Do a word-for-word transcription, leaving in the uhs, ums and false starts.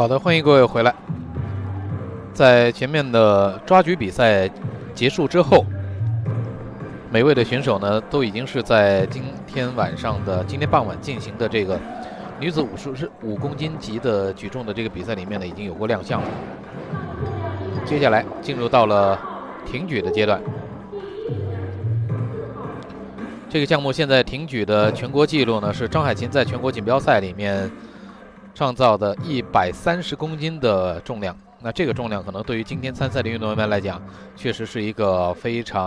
好的，欢迎各位回来。在前面的抓举比赛结束之后，每位的选手呢都已经是在今天晚上的今天傍晚进行的这个女子五十五公斤级的举重的这个比赛里面呢已经有过亮相了。接下来进入到了挺举的阶段。这个项目现在挺举的全国纪录呢是张海琴在全国锦标赛里面创造的一百三十公斤的重量。那这个重量可能对于今天参赛的运动员来讲，确实是一个非常